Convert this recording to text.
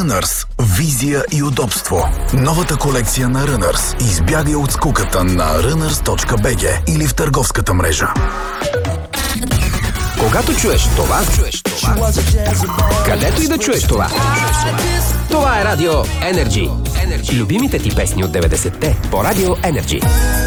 Runners. Визия и удобство. Новата колекция на Runners. Избягай от скуката на runners.bg или в търговската мрежа. Когато чуеш това, където и да чуеш това. Това е Радио Energy. Любимите ти песни от 90-те по Радио Energy.